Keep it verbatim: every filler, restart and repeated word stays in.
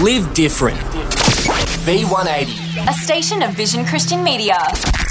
Live different. V one eighty. A station of Vision Christian Media.